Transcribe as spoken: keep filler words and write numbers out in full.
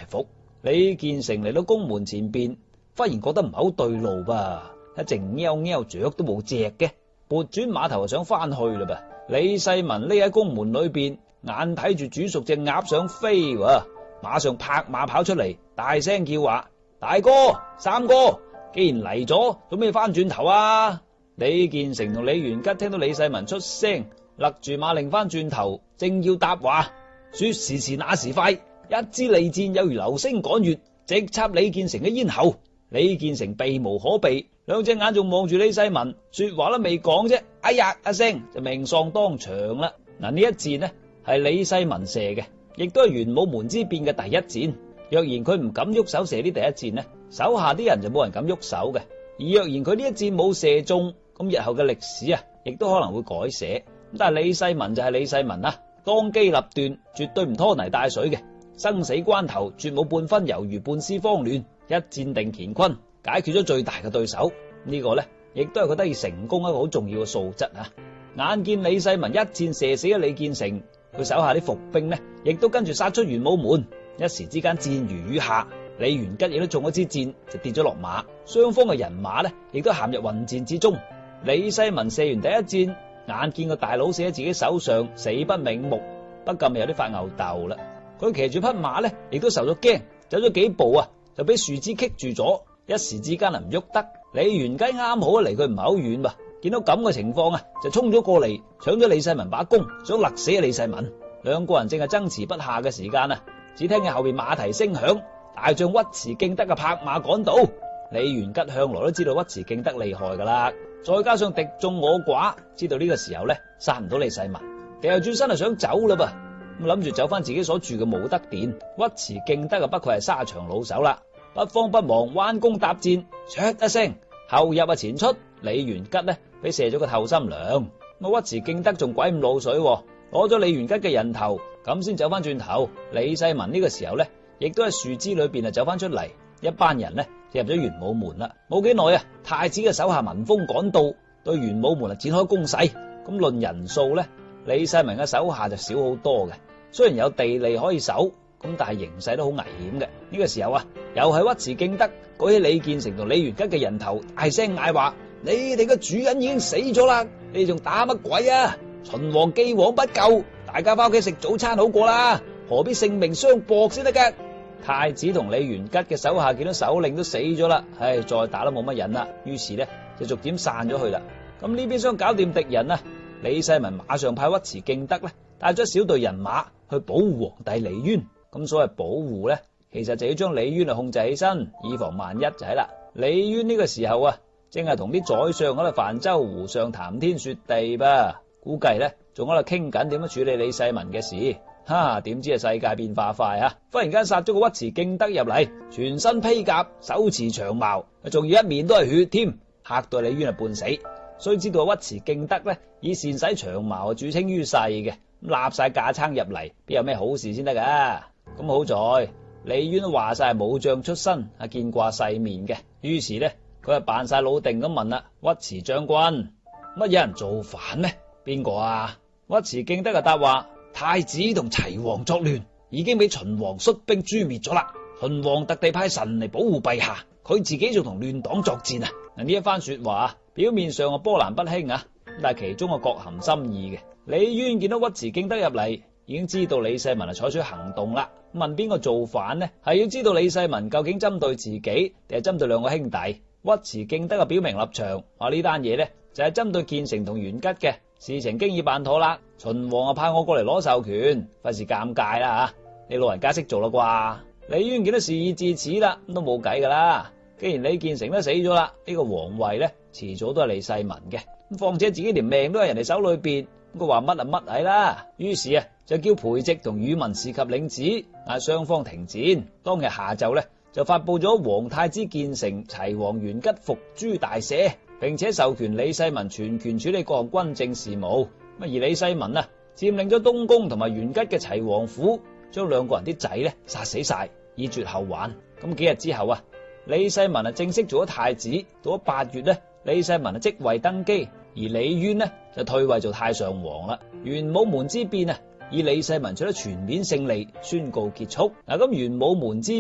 伏。李建成嚟到宮門前邊，忽然覺得唔係好對路噃，一直喵喵雀都冇隻嘅，撥轉馬頭就想翻去啦噃。李世民匿喺宮門裏邊，眼睇住煮熟隻鴨想飛喎，馬上拍馬跑出嚟，大聲叫話：大哥、三哥，既然嚟咗，做咩翻轉頭啊？李建成同李元吉聽到李世民出聲，勒住馬擰翻轉頭，正要答話，說時遲那時快，一支利箭有如流星趕月，直插李建成嘅咽喉。李建成避無可避，兩隻眼仲望住李世民，說話都未講啫，哎呀一聲就命喪當場啦。嗱，呢一箭呢係李世民射嘅，亦都係玄武門之變嘅第一箭。若然佢唔敢喐手射呢第一箭呢，手下啲人就冇人敢喐手嘅。而若然佢呢一箭冇射中，咁日後嘅歷史啊，亦都可能會改寫。咁但係李世民就係李世民啦，當機立斷，絕對唔拖泥帶水嘅。生死關頭，絕冇半分猶豫，半絲慌亂，一戰定乾坤，解決咗最大嘅對手。呢、這個呢，亦都係佢得以成功一個好重要嘅素質啊！眼見李世民一箭射死咗李建成，佢手下啲伏兵呢，亦都跟住殺出玄武門，一時之間箭如雨下。李元吉亦都中咗支箭，就跌咗落馬，雙方嘅人馬呢，亦都陷入混戰之中。李世民射完第一箭，眼見個大佬死喺自己手上，死不瞑目，不禁有啲發吽哣啦。佢騎住匹馬呢，亦都受咗驚，走咗幾步啊，就俾樹枝棘住咗，一時之間啊唔喐得。李元吉啱好離佢唔係好遠噃，見到咁嘅情況啊，就衝咗過嚟，搶咗李世民把弓，想勒死李世民。兩個人正係爭持不下嘅時間啊，只聽見後邊馬蹄聲響，大將尉遲敬德嘅拍馬趕到。李元吉向來都知道尉遲敬德厲害噶啦，再加上敵眾我寡，知道呢個時候咧殺唔到李世民，掉轉身就想走啦噃。咁諗住走翻自己所住嘅武德殿。尉遲敬德啊，不愧係沙場老手啦，不慌不忙彎弓搭箭，唰一聲後入啊前出。李元吉呢，俾射咗個透心涼。咁尉遲敬德仲鬼咁滷水，攞咗李元吉嘅人頭，咁先走翻轉頭。李世民呢個時候呢，亦都喺樹枝裏邊啊走翻出嚟，一班人呢入咗玄武門啦。冇幾耐啊，太子嘅手下聞風趕到，對玄武門啊展開攻勢。咁論人數呢，李世民嘅手下就少好多嘅。雖然有地利可以守，咁但係形勢都好危險嘅。呢個時候啊，又係尉遲敬德舉起李建成同李元吉嘅人頭，大聲嗌話：你哋嘅主人已經死咗啦，你仲打乜鬼啊？秦王既往不咎，大家翻屋企食早餐好過啦，何必性命相搏先得嘅？太子同李元吉嘅手下見到首領都死咗啦，唉，再打都冇乜癮啦，於是呢就逐漸散咗去啦。咁呢邊想搞掂敵人啊，李世民馬上派尉遲敬德咧帶咗小隊人馬去保護皇帝李淵。咁所謂保護咧，其實就要將李淵啊控制起身，以防萬一就係啦。李淵呢個時候啊，正係同啲宰相喺度泛舟湖上談天說地噃，估計咧仲喺度傾緊點樣處理李世民嘅事。哈，點知啊世界變化快啊，忽然間殺咗個尉遲敬德入嚟，全身披甲，手持長矛，仲要一面都係血添，嚇到李淵啊半死。雖知道尉遲敬德咧以善使長矛著稱於世嘅，立晒架撐入嚟，邊有咩好事先得噶？咁好在李淵話晒係武將出身，係見過世面嘅，於是咧佢係扮晒老定咁問啦：尉遲將軍，乜有人造反咩？邊個啊？尉遲敬德就答話：太子同齊王作亂，已經俾秦王率兵誅滅咗啦。秦王特地派神嚟保護陛下，佢自己仲同亂黨作戰啊！嗱，呢一番說話表面上啊波瀾不興啊，但係其中啊各含心意嘅。李淵見到尉遲敬德入嚟，已經知道李世民係採取行動啦。問邊個造反呢？係要知道李世民究竟針對自己定係針對兩個兄弟。尉遲敬德啊表明立場，話呢單嘢呢就係針對建成同元吉嘅事情，經已辦妥啦。秦王啊派我過嚟攞授權，費事尷尬啦吓，你老人家識做啦啩？李淵見到事已至此啦，咁都冇計噶啦。既然李建成都死咗啦，呢個皇位咧遲早都係李世民嘅。咁況且自己連命都喺人哋手裏邊，咁佢話乜啊乜係啦。於是啊就叫裴寂同宇文士及領旨啊雙方停戰。當日下晝咧就發佈咗皇太子建成、齊王元吉伏誅大赦，並且授權李世民全權處理各項軍政事務。咁而李世民啊佔領咗東宮同埋元吉嘅齊王府，將兩個人啲仔咧殺死晒，以絕後患。咁幾日之後啊，李世民啊正式做咗太子。到咗八月咧，李世民啊即位登基，而李淵呢就退位做太上皇啦。玄武門之變啊，以李世民取得全面勝利宣告結束。嗱，咁玄武門之